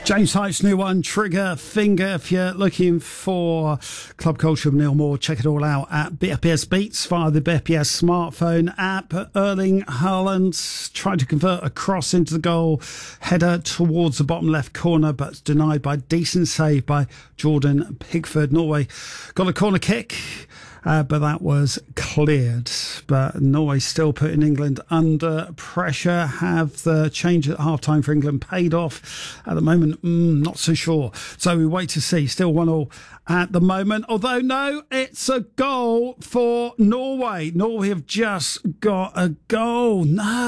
James Hype's new one, Trigger Finger. If you're looking for club culture with Neil Moore, check it all out at BFPS Beats via the BFPS smartphone app. Erling Haaland tried to convert a cross into the goal header towards the bottom left corner, but denied by a decent save by Jordan Pickford. Norway got a corner kick, but that was cleared. But Norway still putting England under pressure. Have the change at half-time for England paid off? At the moment, not so sure. So we wait to see. Still 1-1 at the moment. Although, no, it's a goal for Norway. Norway have just got a goal. No.